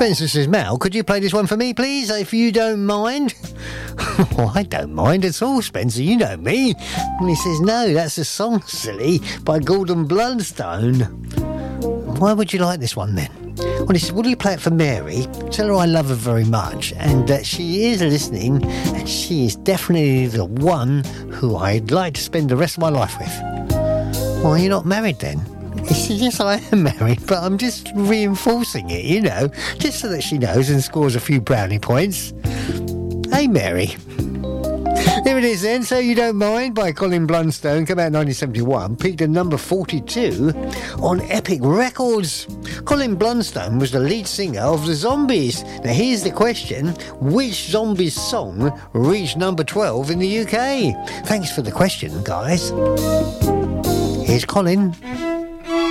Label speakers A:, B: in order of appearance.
A: Spencer says, Mal, could you play this one for me, please, if you don't mind? Oh, I don't mind at all, Spencer, you know me. And he says, no, that's a song, silly, by Gordon Blundstone. Why would you like this one, then? Well, he says, will you play it for Mary? Tell her I love her very much and that she is listening and she is definitely the one who I'd like to spend the rest of my life with. Well, you're not married then? He says, yes, I am married, but I'm just reinforcing it, you know, just so that she knows and scores a few brownie points. Hey, Mary. Here it is then, So You Don't Mind by Colin Blunstone, came out in 1971, peaked at number 42 on Epic Records. Colin Blunstone was the lead singer of the Zombies. Now here's the question, which Zombies song reached number 12 in the UK? Thanks for the question, guys. Here's Colin.